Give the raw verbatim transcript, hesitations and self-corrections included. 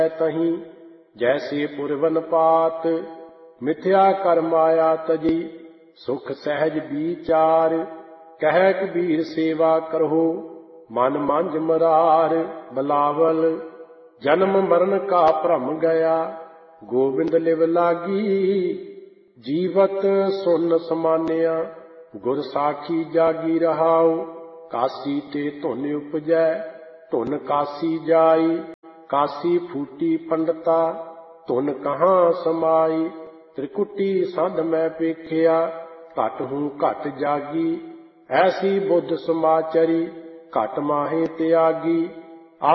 तहीं जैसे पुरवन पात मिथ्या कर माया तजी सुख सहज विचार कह कबीर सेवा करो मन मांझ मरार बिलावल जन्म मरण का भ्रम गया गोविंद लिव लागी जीवत सुन समान्या गुर साखी जागी रहाओ काशी ते धुन उपजै धुन काशी जाई काशी फूटी पंडता धुन कहाँ समाई त्रिकुटी संध मैं पेखिया घट हूँ घट जागी ऐसी बुद्ध समाचरी घट माहे त्यागी